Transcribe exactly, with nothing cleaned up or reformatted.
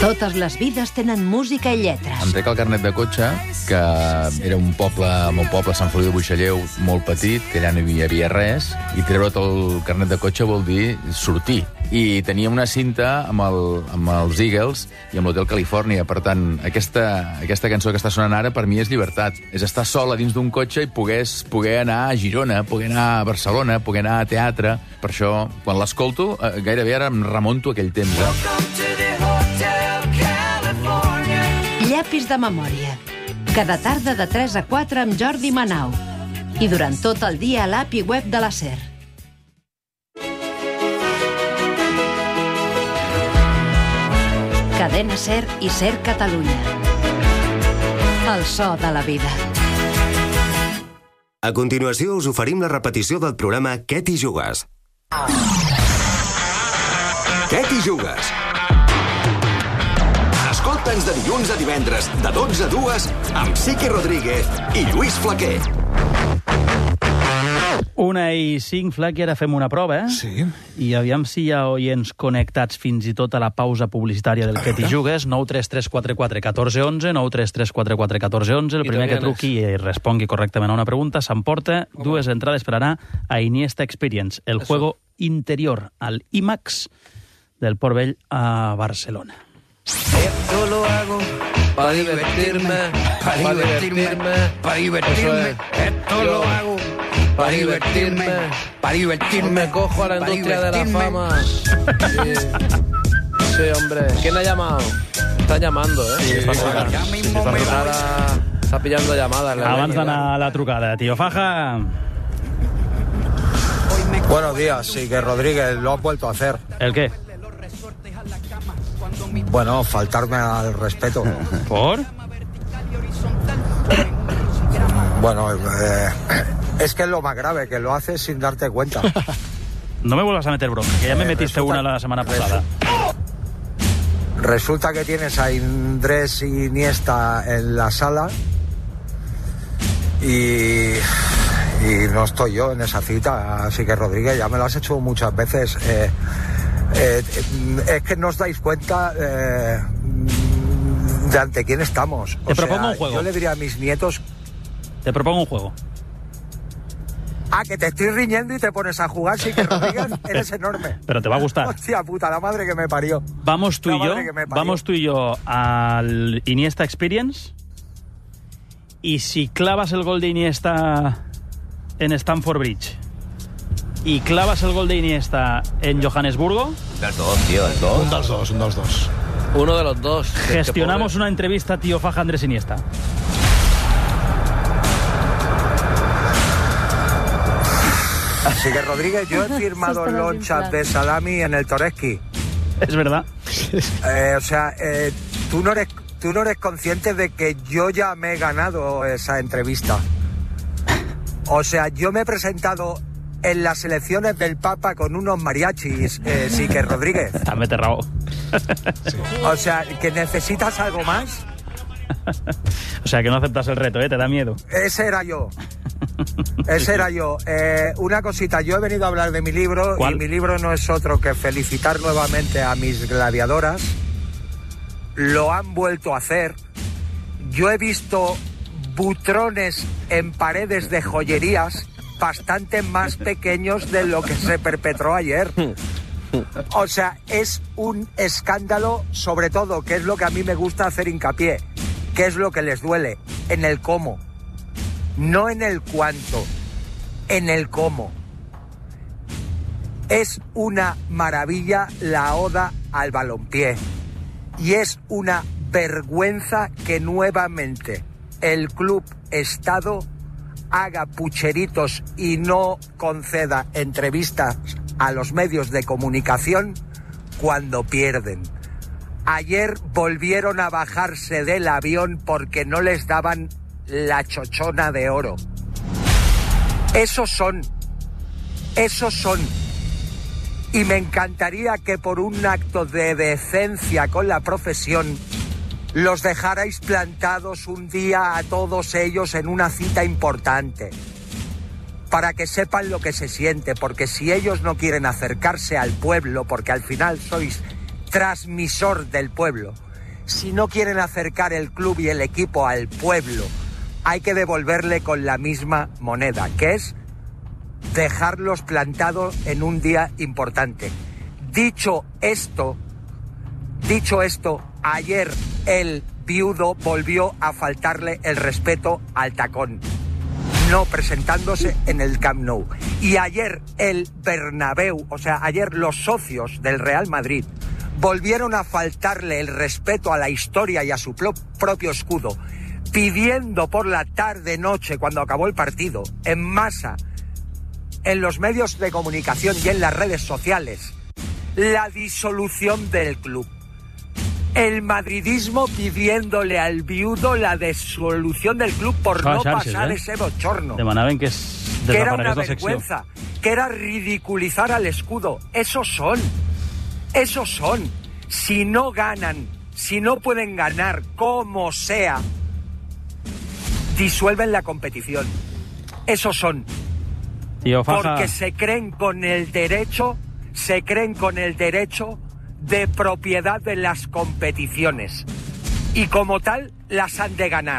Totes les vides tenen música i lletres. Em trec el carnet de cotxe, que era un poble, el meu poble, Sant Feliu de Buixalleu, molt petit, que allà no hi havia res, i treure't el carnet de cotxe vol dir sortir. I tenia una cinta amb, el, amb els Eagles i amb l'Hotel Califòrnia. Per tant, aquesta, aquesta cançó que està sonant ara, per mi és llibertat. És estar sola dins d'un cotxe i poder, poder anar a Girona, poder anar a Barcelona, poder anar a teatre. Per això, quan l'escolto, gairebé ara em remonto aquell temps. Eh? Llapis de memòria. Cada tarda de tres a quatre amb Jordi Manau. I durant tot el dia a l'app i web de la SER. Cadena SER i SER Catalunya. El so de la vida. A continuació us oferim la repetició del programa Què t'hi jugues? Què t'hi jugues? Escolta'ns de dilluns a divendres, de dotze a dues, amb Sique Rodríguez i Lluís Flaquer. Una i cinc, Flac, i ara fem una prova, eh? Sí. I aviam si hi ha oients connectats fins i tot a la pausa publicitària del Què t'hi jugues. nou tres tres quatre quatre un quatre un u, nou tres tres quatre quatre un quatre un u. El I primer que vienes. truqui i respongui correctament a una pregunta s'emporta dues entrades per anar a Iniesta Experience, el Eso. juego interior al IMAX del Port Vell a Barcelona. Esto lo hago para divertirme, para divertirme, para divertirme. Esto lo hago para divertirme, para divertirme. Me cojo a la para industria de la divertirme. fama. Sí. Sí, hombre. ¿Quién ha llamado? Está llamando, ¿eh? Sí, está, sí, Ya mismo me está, voy. está pillando llamadas. la Abans leña, d'anar a la trucada, tio Faja, Buenos días, sí que Rodríguez lo has vuelto a hacer. ¿el qué? Bueno, faltarme al respeto. ¿Por? Bueno, eh, es que es lo más grave, que lo haces sin darte cuenta. No me vuelvas a meter bronca, que ya me Eh, metiste resulta- una la semana pasada. Resulta que tienes a Andrés Iniesta en la sala y, y no estoy yo en esa cita, así que Rodríguez, ya me lo has hecho muchas veces. Eh, eh, es que no os dais cuenta eh, de ante quién estamos. Te propongo un juego. Yo le diría a mis nietos... Te propongo un juego. Ah, que te estoy riñendo y te pones a jugar, sí que Rodríguez, eres enorme. Pero te va a gustar. Hostia puta, la madre que me parió. Vamos tú La y yo, madre que me parió. vamos tú y yo al Iniesta Experience, y si clavas el gol de Iniesta en Stamford Bridge y clavas el gol de Iniesta en Johannesburgo, Del dos, tío, del dos. Un dels dos, un dels dos. Uno de los dos. gestionamos Que una entrevista a Tío Faja Andrés Iniesta. Así que Rodríguez, yo he firmado lonchas de salami en el Toreski. Es verdad. Eh, o sea, eh, tú no eres tú no eres consciente de que yo ya me he ganado esa entrevista. O sea, yo me he presentado en las elecciones del Papa con unos mariachis, eh, sí que Rodríguez. També t'he raó. O sea, que necesitas algo más. O sea, que no aceptas el reto, ¿eh? Te da miedo. Ese era yo. Ese era yo. Eh, una cosita, yo he venido a hablar de mi libro. ¿Cuál? Y mi libro no es otro que felicitar nuevamente a mis gladiadoras. Lo han vuelto a hacer. Yo he visto butrones en paredes de joyerías bastante más pequeños de lo que se perpetró ayer. O sea, es un escándalo, sobre todo, que es lo que a mí me gusta hacer hincapié, que es lo que les duele, en el cómo. No en el cuánto, en el cómo. Es una maravilla la oda al balompié. Y es una vergüenza que nuevamente el Club Estado haga pucheritos y no conceda entrevistas a los medios de comunicación cuando pierden. Ayer volvieron a bajarse del avión porque no les daban la chochona de oro. Esos son, esos son. Y me encantaría que por un acto de decencia con la profesión los dejarais plantados un día a todos ellos en una cita importante, para que sepan lo que se siente, porque si ellos no quieren acercarse al pueblo, porque al final sois transmisor del pueblo, si no quieren acercar el club y el equipo al pueblo, hay que devolverle con la misma moneda, que es dejarlos plantados en un día importante. Dicho esto, dicho esto, ayer el viudo volvió a faltarle el respeto al tacón, no presentándose en el Camp Nou. Y ayer el Bernabéu, o sea, ayer los socios del Real Madrid volvieron a faltarle el respeto a la historia y a su pro- propio escudo, pidiendo por la tarde-noche, cuando acabó el partido, en masa, en los medios de comunicación y en las redes sociales, la disolución del club. El madridismo pidiéndole al viudo la disolución del club por no pasar ese bochorno. Demanaven que, es que era una vergüenza, que era ridiculizar al escudo. Esos son, esos son. Si no ganan, si no pueden ganar como sea, disuelven la competición. Esos son. Tío Faja. Porque se creen con el derecho, se creen con el derecho de propiedad de las competiciones. Y como tal, las han de ganar.